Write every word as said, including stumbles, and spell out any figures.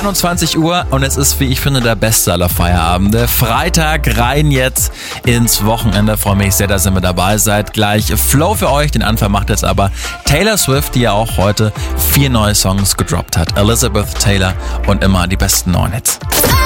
einundzwanzig Uhr und es ist, wie ich finde, der beste aller Feierabende. Freitag rein jetzt ins Wochenende. Freue mich sehr, dass ihr mit dabei seid. Gleich Flow für euch. Den Anfang macht jetzt aber Taylor Swift, die ja auch heute vier neue Songs gedroppt hat. Elizabeth Taylor und immer die besten neuen Hits.